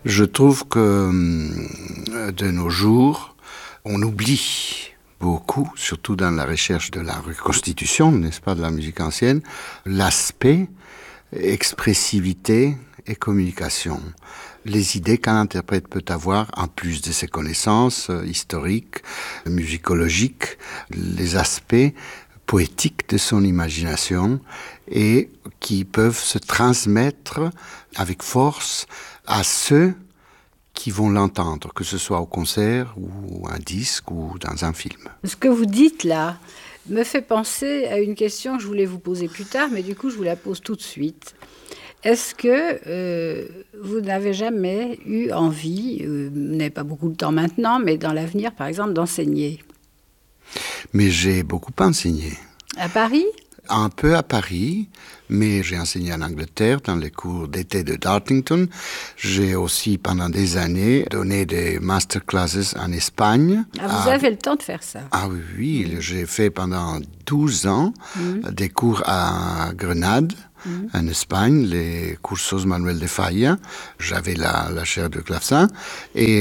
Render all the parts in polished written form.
Je trouve que de nos jours, on oublie beaucoup, surtout dans la recherche de la reconstitution, n'est-ce pas, de la musique ancienne, l'aspect expressivité et communication. Les idées qu'un interprète peut avoir, en plus de ses connaissances historiques, musicologiques, les aspects poétiques de son imagination et qui peuvent se transmettre avec force à ceux qui vont l'entendre, que ce soit au concert ou un disque ou dans un film. Ce que vous dites là me fait penser à une question que je voulais vous poser plus tard, mais du coup je vous la pose tout de suite. Est-ce que vous n'avez jamais eu envie, vous n'avez pas beaucoup de temps maintenant, mais dans l'avenir par exemple, d'enseigner ? Mais j'ai beaucoup enseigné. À Paris ? Un peu à Paris, mais j'ai enseigné en Angleterre dans les cours d'été de Dartington. J'ai aussi pendant des années donné des masterclasses en Espagne. Vous avez le temps de faire ça ? Ah oui, j'ai fait pendant 12 ans des cours à Grenade. En Espagne, les cursos Manuel de Falla, j'avais la chaire de clavecin et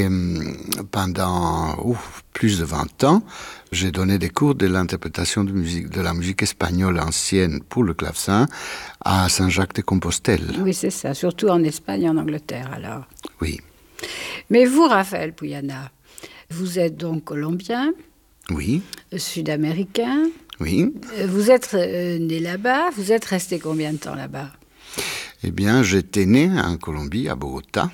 pendant plus de 20 ans, j'ai donné des cours de l'interprétation de la musique espagnole ancienne pour le clavecin à Saint-Jacques-de-Compostelle. Oui, c'est ça, surtout en Espagne et en Angleterre alors. Oui. Mais vous, Raphaël Puiana, vous êtes donc colombien, oui, sud-américain. Oui. Vous êtes né là-bas, vous êtes resté combien de temps là-bas ? Eh bien, j'étais né en Colombie, à Bogota,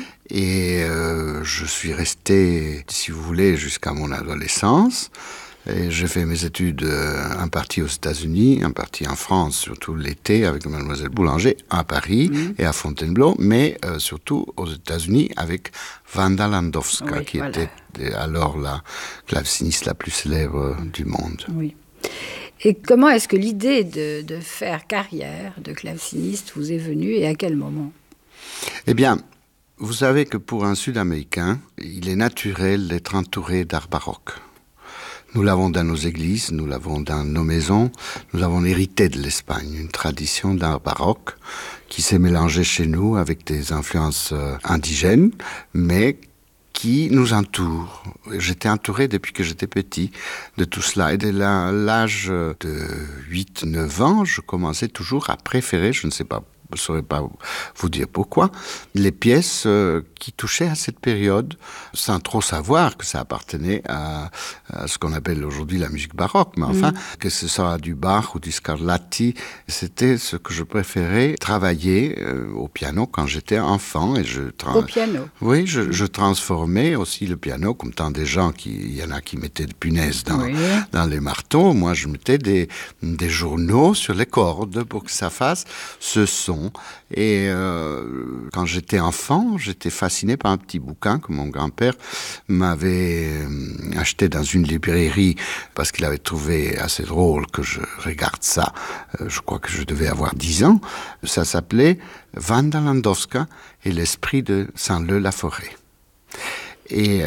et je suis resté, si vous voulez, jusqu'à mon adolescence. Et j'ai fait mes études en partie aux États-Unis, en partie en France, surtout l'été avec Mademoiselle Boulanger, à Paris et à Fontainebleau, mais surtout aux États-Unis avec Wanda Landowska, qui était alors la claveciniste la plus célèbre du monde. Oui. Et comment est-ce que l'idée de faire carrière de claveciniste vous est venue et à quel moment ? Eh bien, vous savez que pour un Sud-Américain, il est naturel d'être entouré d'art baroque. Nous l'avons dans nos églises, nous l'avons dans nos maisons, nous avons hérité de l'Espagne, une tradition d'art baroque qui s'est mélangée chez nous avec des influences indigènes, mais qui nous entoure. J'étais entouré depuis que j'étais petit de tout cela. Et dès l'âge de 8-9 ans, je commençais toujours à préférer, je ne saurais pas vous dire pourquoi, les pièces qui touchaient à cette période, sans trop savoir que ça appartenait à ce qu'on appelle aujourd'hui la musique baroque. Mais enfin, que ce soit du Bach ou du Scarlatti, c'était ce que je préférais travailler au piano quand j'étais enfant. Et au piano ? Oui, je transformais aussi le piano, comme tant des gens, il y en a qui mettaient des punaises dans les marteaux. Moi, je mettais des journaux sur les cordes pour que ça fasse ce son. Et quand j'étais enfant, j'étais fasciné par un petit bouquin que mon grand-père m'avait acheté dans une librairie parce qu'il avait trouvé assez drôle que je regarde ça. Je crois que je devais avoir 10 ans. Ça s'appelait Wanda Landowska et l'esprit de Saint-Leu-la-Forêt. Et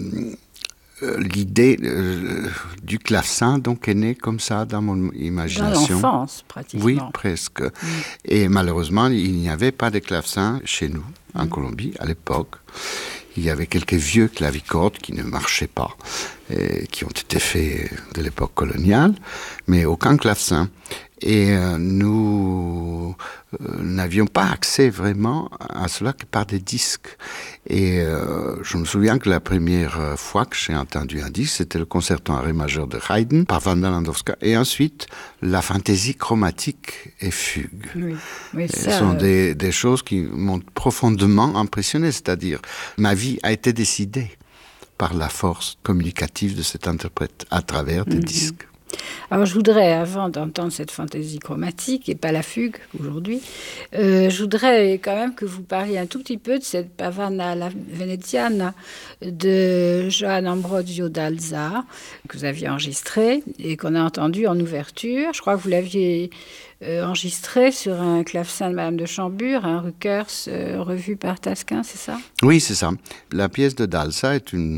l'idée du clavecin donc est née comme ça dans mon imagination. Dans l'enfance, pratiquement. Oui, presque. Et malheureusement, il n'y avait pas de clavecin chez nous, en Colombie, à l'époque. Il y avait quelques vieux clavicordes qui ne marchaient pas, et qui ont été faits de l'époque coloniale, mais aucun clavecin. Et nous n'avions pas accès vraiment à cela que par des disques. Et je me souviens que la première fois que j'ai entendu un disque, c'était le concerto en ré majeur de Haydn par Wanda Landowska. Et ensuite, la fantaisie chromatique et fugue. Oui, ce sont des choses qui m'ont profondément impressionné. C'est-à-dire, ma vie a été décidée par la force communicative de cet interprète à travers des disques. Alors je voudrais, avant d'entendre cette fantaisie chromatique, et pas la fugue aujourd'hui, je voudrais quand même que vous parliez un tout petit peu de cette Pavana la Veneziana de Johann Ambrosio d'Alza, que vous aviez enregistrée et qu'on a entendue en ouverture. Je crois que vous l'aviez enregistrée sur un clavecin de Madame de Chambure, un Ruckers revu par Tasquin, c'est ça ? Oui, c'est ça. La pièce de d'Alza est une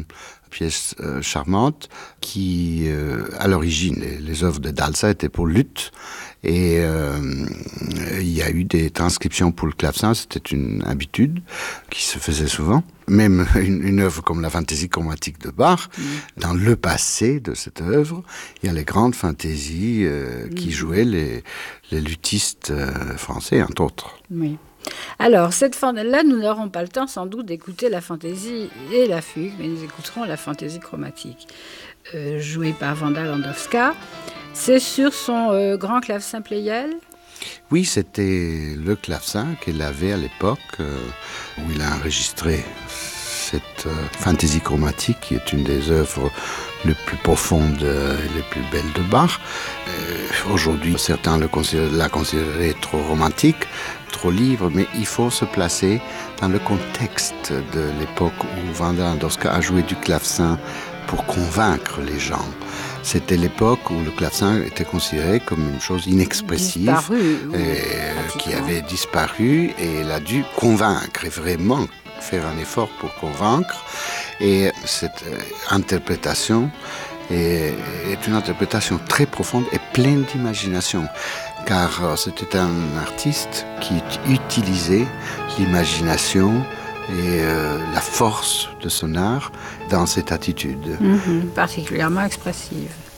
pièce charmante qui, à l'origine, les œuvres de Dalsa étaient pour luth. Et il y a eu des transcriptions pour le clavecin, c'était une habitude qui se faisait souvent. Même une œuvre comme la fantaisie chromatique de Bach, dans le passé de cette œuvre, il y a les grandes fantaisies qui jouaient les luthistes français, entre autres. Oui. Alors, là, nous n'aurons pas le temps sans doute d'écouter la fantaisie et la fugue, mais nous écouterons la fantaisie chromatique, jouée par Wanda Landowska. C'est sur son grand clavecin Pleyel ? Oui, c'était le clavecin qu'il avait à l'époque, où il a enregistré cette fantaisie chromatique, qui est une des œuvres les plus profondes et les plus belles de Bach. Aujourd'hui, certains la considéraient trop romantique, trop libre, mais il faut se placer dans le contexte de l'époque où Wanda Landowska a joué du clavecin pour convaincre les gens. C'était l'époque où le clavecin était considéré comme une chose inexpressive, qui avait disparu, et elle a dû convaincre, et vraiment faire un effort pour convaincre. Et cette interprétation est une interprétation très profonde et pleine d'imagination, car c'était un artiste qui utilisait l'imagination et la force de son art dans cette attitude. Particulièrement expressive.